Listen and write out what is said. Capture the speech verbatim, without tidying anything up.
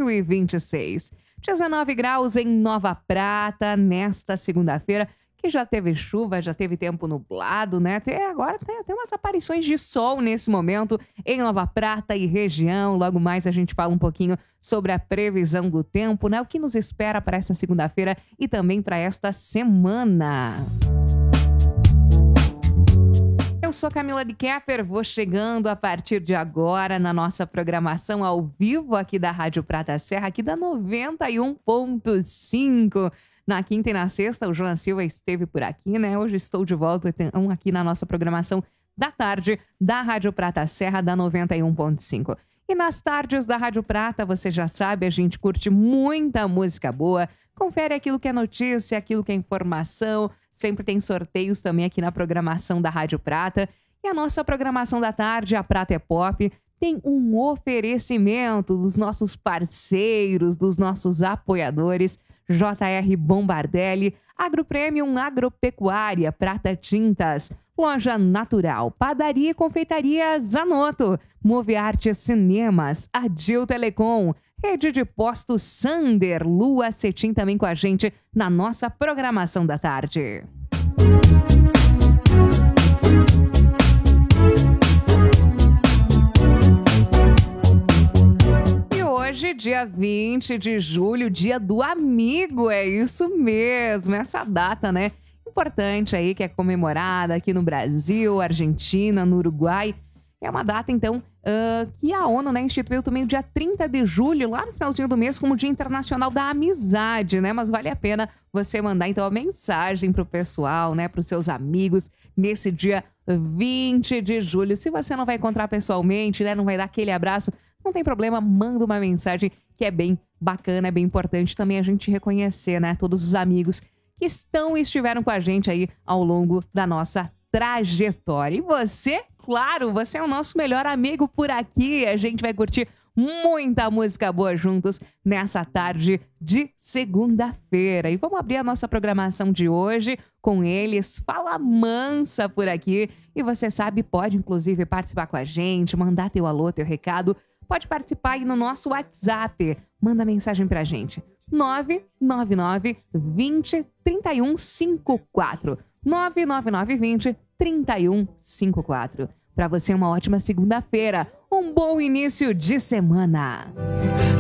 mil e vinte e seis. dezenove graus em Nova Prata nesta segunda-feira, que já teve chuva, já teve tempo nublado, né? Até agora tem, tem umas aparições de sol nesse momento em Nova Prata e região. Logo mais a gente fala um pouquinho sobre a previsão do tempo, né? O que nos espera para essa segunda-feira e também para esta semana. Eu sou Camila de Kepper, vou chegando a partir de agora na nossa programação ao vivo aqui da Rádio Prata Serra, aqui da noventa e um ponto cinco. Na quinta e na sexta, o João Silva esteve por aqui, né? Hoje estou de volta então, aqui na nossa programação da tarde da Rádio Prata Serra, da noventa e um ponto cinco. E nas tardes da Rádio Prata, você já sabe, a gente curte muita música boa, confere aquilo que é notícia, aquilo que é informação, sempre tem sorteios também aqui na programação da Rádio Prata. E a nossa programação da tarde, a Prata é Pop, tem um oferecimento dos nossos parceiros, dos nossos apoiadores, J R Bombardelli, Agro Premium Agropecuária, Prata Tintas, Loja Natural, Padaria e Confeitaria Zanotto, Movearte Cinemas, Adil Telecom, Rede de Postos Sander, Lua Cetim também com a gente na nossa programação da tarde. Hoje, dia vinte de julho, dia do amigo, é isso mesmo, essa data, né, importante aí que é comemorada aqui no Brasil, Argentina, no Uruguai. É uma data, então, uh, que a ONU, né, instituiu também o dia trinta de julho, lá no finalzinho do mês, como Dia Internacional da Amizade, né, mas vale a pena você mandar, então, a mensagem pro pessoal, né, pros seus amigos, nesse dia vinte de julho. Se você não vai encontrar pessoalmente, né, não vai dar aquele abraço, não tem problema, manda uma mensagem que é bem bacana, é bem importante também a gente reconhecer, né, todos os amigos que estão e estiveram com a gente aí ao longo da nossa trajetória. E você, claro, você é o nosso melhor amigo por aqui. A gente vai curtir muita música boa juntos nessa tarde de segunda-feira. E vamos abrir a nossa programação de hoje com eles. Fala Mansa por aqui. E você sabe, pode inclusive participar com a gente, mandar teu alô, teu recado. Pode participar aí no nosso WhatsApp. Manda mensagem pra gente. nove nove nove, vinte, trinta e um, cinquenta e quatro. nove nove nove, vinte, trinta e um, cinquenta e quatro. Para você, uma ótima segunda-feira. Um bom início de semana.